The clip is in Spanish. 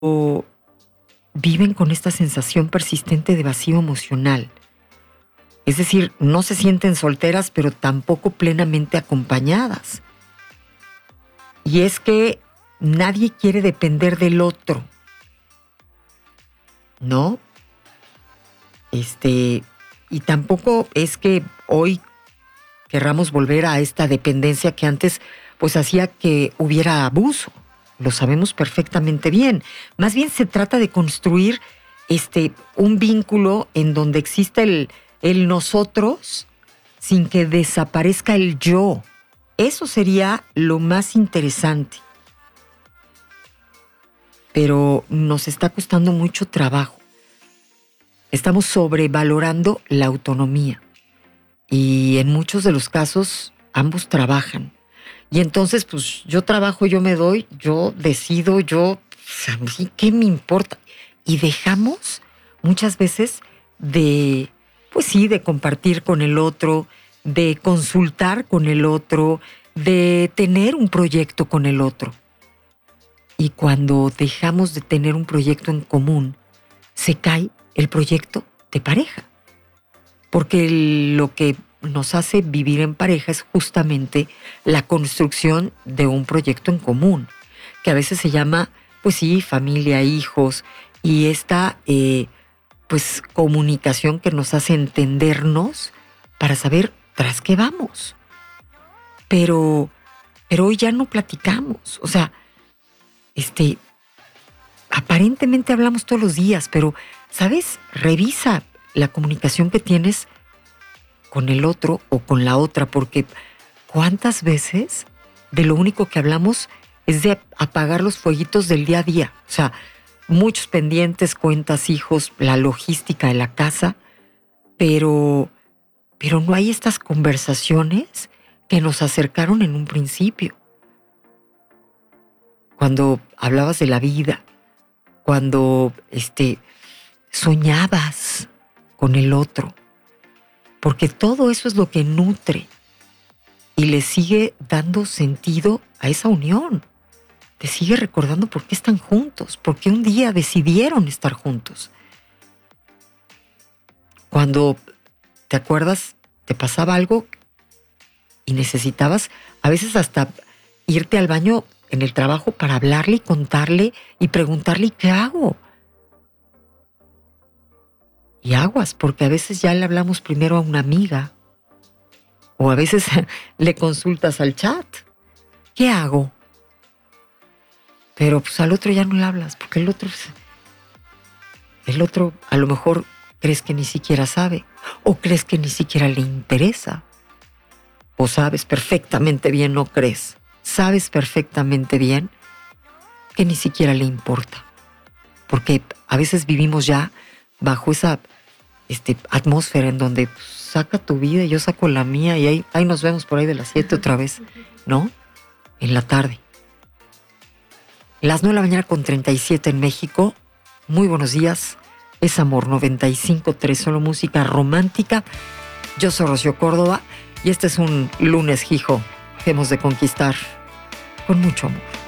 o viven con esta sensación persistente de vacío emocional. Es decir, no se sienten solteras, pero tampoco plenamente acompañadas. Y es que nadie quiere depender del otro, ¿no? Y tampoco es que hoy querramos volver a esta dependencia que antes pues hacía que hubiera abuso. Lo sabemos perfectamente bien. Más bien se trata de construir un vínculo en donde exista el nosotros sin que desaparezca el yo. Eso sería lo más interesante. Pero nos está costando mucho trabajo. Estamos sobrevalorando la autonomía. Y en muchos de los casos ambos trabajan. Y entonces, pues yo trabajo, yo me doy, yo decido, ¿qué me importa? Y dejamos muchas veces de compartir con el otro, de consultar con el otro, de tener un proyecto con el otro. Y cuando dejamos de tener un proyecto en común, se cae el proyecto de pareja. Porque lo que nos hace vivir en pareja es justamente la construcción de un proyecto en común, que a veces se llama, familia, hijos, y esta, comunicación que nos hace entendernos para saber tras qué vamos. Pero hoy ya no platicamos, o sea, aparentemente hablamos todos los días, pero, ¿sabes? Revisa la comunicación que tienes con el otro o con la otra, porque ¿cuántas veces de lo único que hablamos es de apagar los fueguitos del día a día? O sea, muchos pendientes, cuentas, hijos, la logística de la casa, pero no hay estas conversaciones que nos acercaron en un principio. Cuando hablabas de la vida, cuando soñabas con el otro, porque todo eso es lo que nutre y le sigue dando sentido a esa unión. Te sigue recordando por qué están juntos, por qué un día decidieron estar juntos. Cuando, ¿te acuerdas? Te pasaba algo y necesitabas a veces hasta irte al baño en el trabajo para hablarle y contarle y preguntarle ¿qué hago? Y aguas, porque a veces ya le hablamos primero a una amiga o a veces le consultas al chat. ¿Qué hago? Pero pues al otro ya no le hablas, porque el otro a lo mejor crees que ni siquiera sabe o crees que ni siquiera le interesa. O sabes perfectamente bien, no crees. Sabes perfectamente bien que ni siquiera le importa. Porque a veces vivimos ya bajo esa atmósfera en donde saca tu vida y yo saco la mía y ahí nos vemos por ahí de las 7 otra vez, ¿no? En la tarde. Las 9 de la mañana con 37 en México. Muy buenos días. Es Amor 95.3, solo música romántica. Yo soy Rocío Córdoba y este es un lunes, hijo, que hemos de conquistar con mucho amor.